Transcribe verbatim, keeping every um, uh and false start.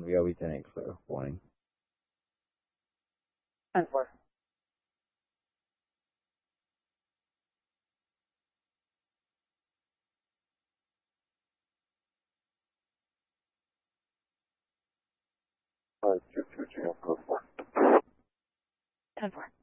We always ten clear. Warning. ten four. Uh, two two two four four. ten four.